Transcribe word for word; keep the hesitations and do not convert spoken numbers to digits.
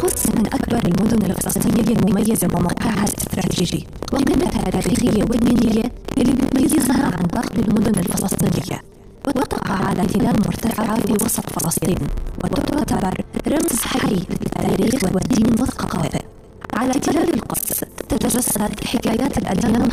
القدس من أكبر المدن الفلسطينية المميزة وموقعها الاستراتيجي وقيمتها التاريخية والدينية اللي بتميزها عن باقي المدن الفلسطينية، وتقع على تلال مرتفعة في وسط فلسطين، وتعتبر رمز حي للتاريخ والدين والثقافة. على تلال القدس تتجسد حكايات الأديان